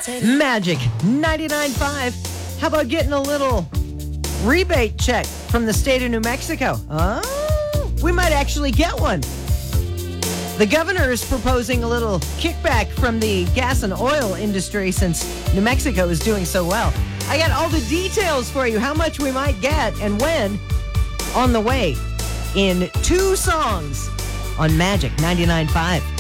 Magic 99.5. How about getting a little rebate check from the state of New Mexico? Oh, we might actually get one. The governor is proposing a little kickback from the gas and oil industry since New Mexico is doing so well. I got all the details for you, how much we might get and when, on the way in 2 songs on Magic 99.5.